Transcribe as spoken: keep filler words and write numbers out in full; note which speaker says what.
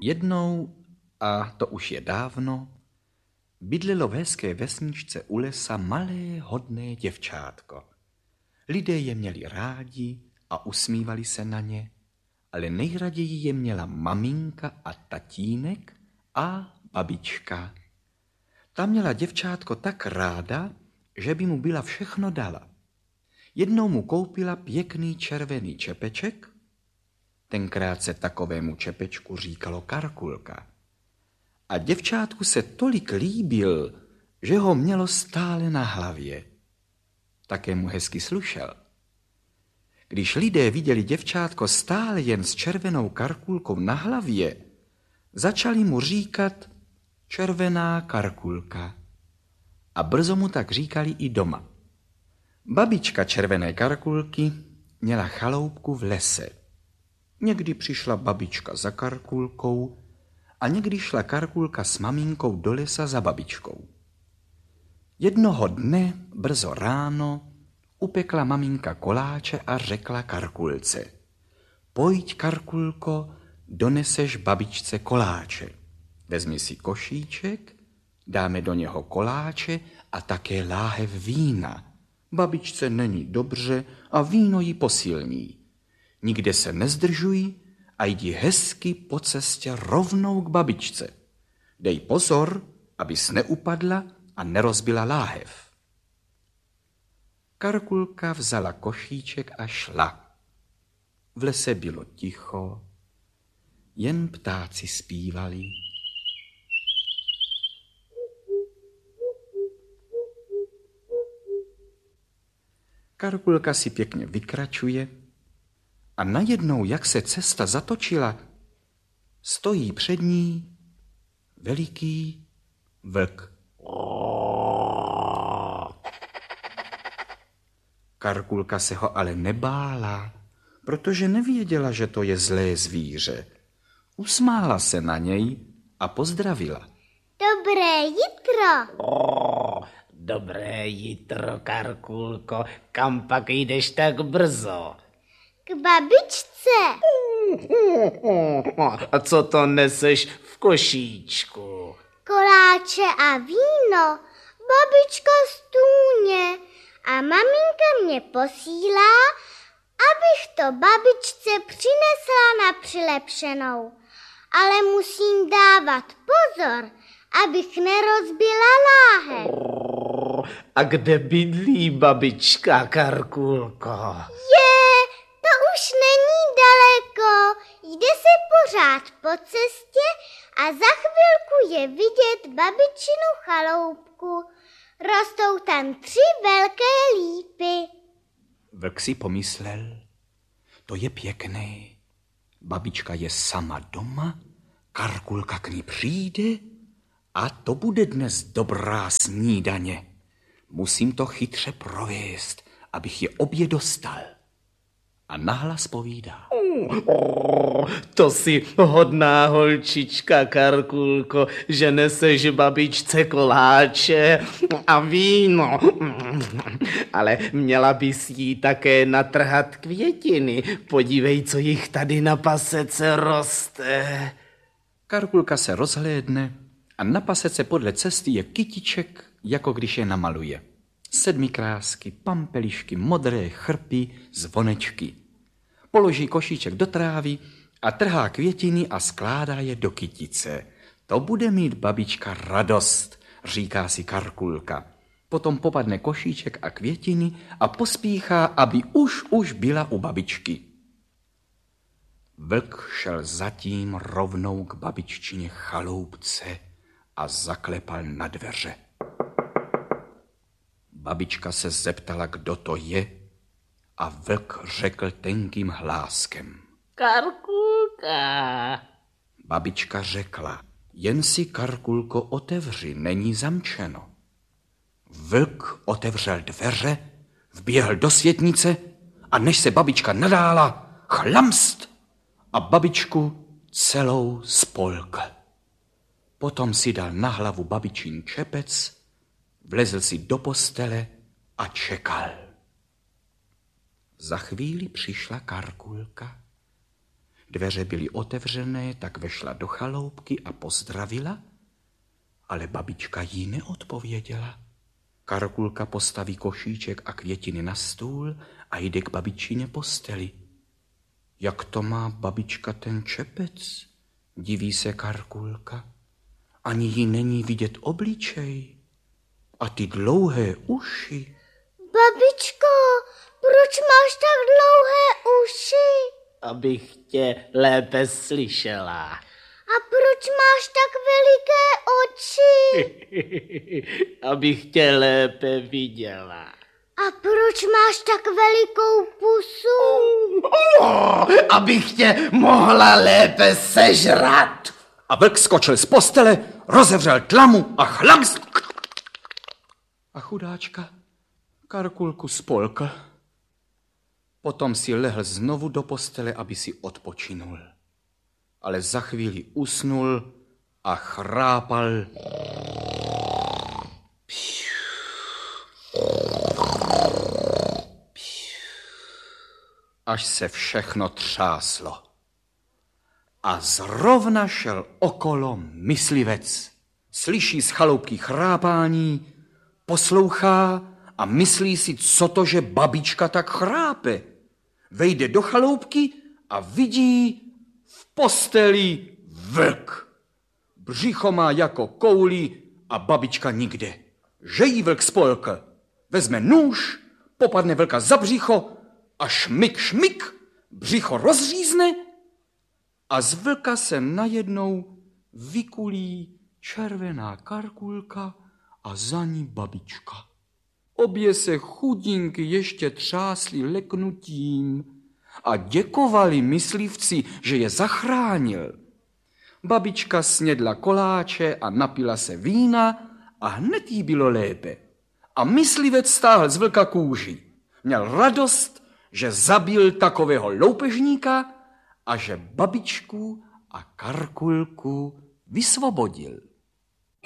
Speaker 1: Jednou, a to už je dávno, bydlelo v hezké vesničce u lesa malé hodné děvčátko. Lidé je měli rádi a usmívali se na ně, ale nejraději je měla maminka a tatínek a babička. Ta měla děvčátko tak ráda, že by mu byla všechno dala. Jednou mu koupila pěkný červený čepeček, tenkrát se takovému čepečku říkalo karkulka. A děvčátku se tolik líbil, že ho mělo stále na hlavě. Také mu hezky slušel. Když lidé viděli děvčátko stále jen s červenou karkulkou na hlavě, začali mu říkat červená karkulka. A brzo mu tak říkali i doma. Babička červené karkulky měla chaloupku v lese. Někdy přišla babička za karkulkou a někdy šla karkulka s maminkou do lesa za babičkou. Jednoho dne, brzo ráno, upekla maminka koláče a řekla karkulce: Pojď, karkulko, doneseš babičce koláče. Vezmi si košíček, dáme do něho koláče a také láhev vína. Babičce není dobře a víno jí posilní. Nikde se nezdržuj a jdi hezky po cestě rovnou k babičce. Dej pozor, abys neupadla a nerozbila láhev. Karkulka vzala košíček a šla. V lese bylo ticho, jen ptáci zpívali. Karkulka si pěkně vykračuje a najednou, jak se cesta zatočila, stojí před ní veliký vlk. Karkulka se ho ale nebála, protože nevěděla, že to je zlé zvíře. Usmála se na něj a pozdravila.
Speaker 2: Dobré jitro.
Speaker 3: Oh, dobré jitro, Karkulko. Kam pak jdeš tak brzo?
Speaker 2: K babičce.
Speaker 3: A co to neseš v košíčku?
Speaker 2: Koláče a víno. Babička stůně. A maminka mě posílá, abych to babičce přinesla na přilepšenou. Ale musím dávat pozor, abych nerozbila láhev.
Speaker 3: A kde bydlí babička, Karkulko?
Speaker 2: Je, to už není daleko. Jde se pořád po cestě a za chvilku je vidět babičinu chaloupku. Rostou tam tři velké lípy.
Speaker 1: Vlk si pomyslel, to je pěkné. Babička je sama doma, Karkulka k ní přijde a to bude dnes dobrá snídaně. Musím to chytře provést, abych je obě dostal. A nahlas povídá.
Speaker 3: Oh, to si hodná holčička, Karkulko, že neseš babičce koláče a víno. Ale měla bys jí také natrhat květiny. Podívej, co jich tady na pasece roste.
Speaker 1: Karkulka se rozhlédne a na pasece podle cesty je kytiček, jako když je namaluje. Sedmi krásky, pampelišky, modré chrpy, zvonečky. Položí košíček do trávy a trhá květiny a skládá je do kytice. To bude mít babička radost, říká si Karkulka. Potom popadne košíček a květiny a pospíchá, aby už už byla u babičky. Vlk šel zatím rovnou k babiččině chaloupce a zaklepal na dveře. Babička se zeptala, kdo to je, a vlk řekl tenkým hláskem.
Speaker 3: Karkulka.
Speaker 1: Babička řekla, jen si, Karkulko, otevři, není zamčeno. Vlk otevřel dveře, vběhl do světnice a než se babička nadála, chlamst a babičku celou spolkl. Potom si dal na hlavu babičin čepec, vlezl si do postele a čekal. Za chvíli přišla Karkulka. Dveře byly otevřené, tak vešla do chaloupky a pozdravila, ale babička jí neodpověděla. Karkulka postaví košíček a květiny na stůl a jde k babičině posteli. Jak to má babička ten čepec? Diví se Karkulka. Ani jí není vidět obličej. A ty dlouhé uši.
Speaker 2: Babičko, proč máš tak dlouhé uši?
Speaker 3: Abych tě lépe slyšela.
Speaker 2: A proč máš tak veliké oči?
Speaker 3: Abych tě lépe viděla.
Speaker 2: A proč máš tak velikou pusu?
Speaker 3: Oh, abych tě mohla lépe sežrat.
Speaker 1: A vlk skočil z postele, rozevřel tlamu a chlams. A chudáčka Karkulku spolkl. Potom si lehl znovu do postele, aby si odpočinul. Ale za chvíli usnul a chrápal. Až se všechno třáslo. A zrovna šel okolo myslivec. Slyší z chaloupky chrápání, poslouchá a myslí si, co to, že babička tak chrápe. Vejde do chaloupky a vidí v posteli vlk. Břicho má jako kouli a babička nikde. Že jí vlk spolkl. Vezme nůž, popadne vlka za břicho a šmik, šmik, břicho rozřízne a z vlka se najednou vykulí červená Karkulka a za ní babička. Obě se chudinky ještě třásly leknutím a děkovali myslivci, že je zachránil. Babička snědla koláče a napila se vína a hned jí bylo lépe. A myslivec stáhl z vlka kůži. Měl radost, že zabil takového loupežníka a že babičku a Karkulku vysvobodil.